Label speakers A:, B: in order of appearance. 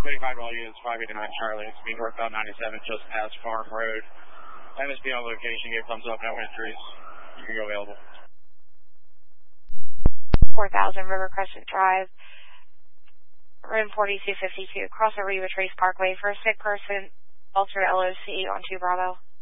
A: 25 all units, 589 Charlie. It's being northbound 97 just past Farm Road. MSP on location, give thumbs up, no entries. You can go available.
B: 4000 River Crescent Drive, room 4252, cross over U.S. Race Parkway for a sick person, Ultra LOC on 2 Bravo.